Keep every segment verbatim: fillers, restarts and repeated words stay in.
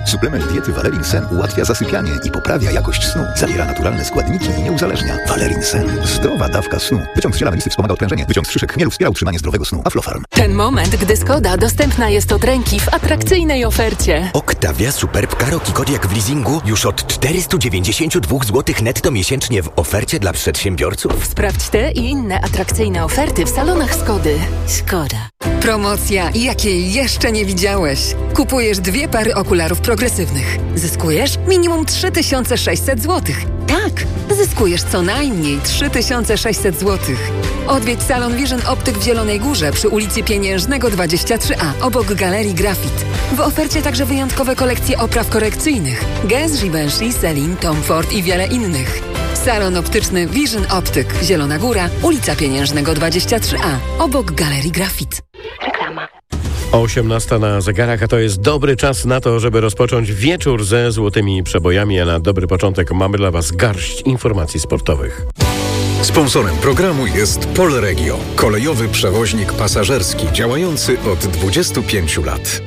Suplement diety Valerin Sen ułatwia zasypianie i poprawia jakość snu. Zawiera naturalne składniki i nie uzależnia. Valerin Sen. Zdrowa dawka snu. Wyciąg z ziela melisy wspomaga odprężenie. Wyciąg z szyszek chmielu wspiera utrzymanie zdrowego snu. Aflofarm. Ten moment, gdy Skoda dostępna jest od ręki w atrakcyjnej ofercie. Octavia Superb Karoq i Kodiaq w leasingu już od czterysta dziewięćdziesiąt dwa złotych netto miesięcznie w ofercie dla przedsiębiorców. Sprawdź te i inne atrakcyjne oferty w salonach Skody. Skoda. Promocja, jakiej jeszcze nie widziałeś. Kupujesz dwie pary okularów progresywnych. Zyskujesz minimum trzy tysiące sześćset złotych. Tak, zyskujesz co najmniej trzy tysiące sześćset złotych. Odwiedź salon Vision Optyk w Zielonej Górze przy ulicy Pieniężnego dwadzieścia trzy A, obok Galerii Grafit. W ofercie także wyjątkowe kolekcje opraw korekcyjnych. Guess, Givenchy, Celine, Tom Ford i wiele innych. Salon optyczny Vision Optyk, Zielona Góra, ulica Pieniężnego dwadzieścia trzy A, obok Galerii Grafit. Reklama. osiemnasta na zegarach, a to jest dobry czas na to, żeby rozpocząć wieczór ze złotymi przebojami, a na dobry początek mamy dla Was garść informacji sportowych. Sponsorem programu jest Polregio, kolejowy przewoźnik pasażerski działający od dwudziestu pięciu lat.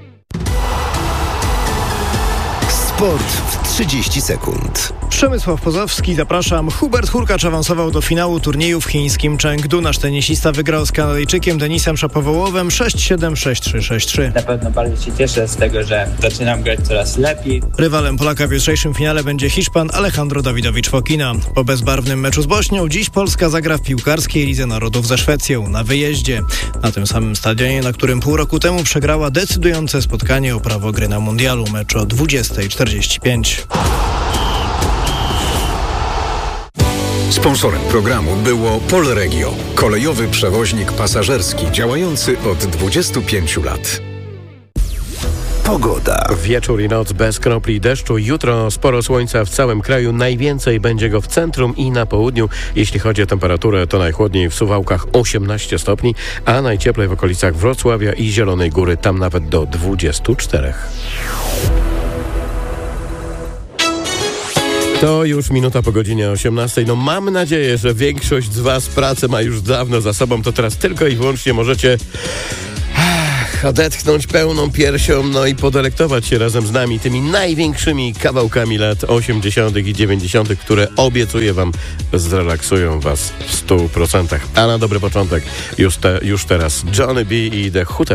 Sport w trzydzieści sekund. Przemysław Pozowski, zapraszam. Hubert Hurkacz awansował do finału turnieju w chińskim Chengdu. Nasz tenisista wygrał z Kanadyjczykiem Denisem Szapowołowem sześć siedem, sześć trzy, sześć trzy. Na pewno bardzo się cieszę z tego, że zaczynam grać coraz lepiej. Rywalem Polaka w jutrzejszym finale będzie Hiszpan Alejandro Dawidowicz-Fokina. Po bezbarwnym meczu z Bośnią dziś Polska zagra w piłkarskiej Lidze Narodów ze Szwecją na wyjeździe. Na tym samym stadionie, na którym pół roku temu przegrała decydujące spotkanie o prawo gry na mundialu. Mecz o dwudziesta czterdzieści pięć. Sponsorem programu było Polregio, kolejowy przewoźnik pasażerski działający od dwudziestu pięciu lat. Pogoda. Wieczór i noc bez kropli deszczu. Jutro sporo słońca w całym kraju. Najwięcej będzie go w centrum i na południu. Jeśli chodzi o temperaturę, to najchłodniej w Suwałkach osiemnaście stopni, a najcieplej w okolicach Wrocławia i Zielonej Góry, tam nawet do dwudziestu czterech. To już minuta po godzinie osiemnastej. No mam nadzieję, że większość z Was pracę ma już dawno za sobą. To teraz tylko i wyłącznie możecie ach, odetchnąć pełną piersią, no i podelektować się razem z nami tymi największymi kawałkami lat osiemdziesiątych i dziewięćdziesiątych, które obiecuję Wam zrelaksują Was w stu procentach. A na dobry początek już, te, już teraz Johnny B i The Hooters.